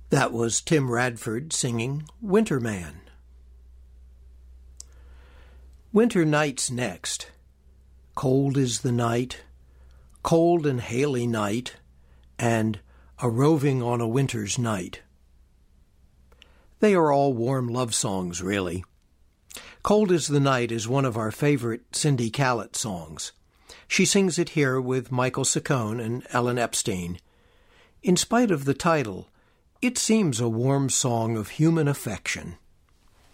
That was Tim Radford singing Winter Man. Winter Night's next. Cold is the night, cold and haily night, and A Roving on a Winter's Night. They are all warm love songs, really. Cold is the Night is one of our favorite Cindy Callett songs. She sings it here with Michael Saccone and Ellen Epstein. In spite of the title, it seems a warm song of human affection.